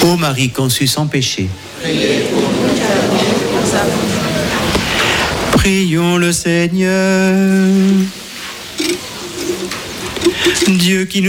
Ô Marie conçue sans péché, prions le Seigneur. Dieu qui nous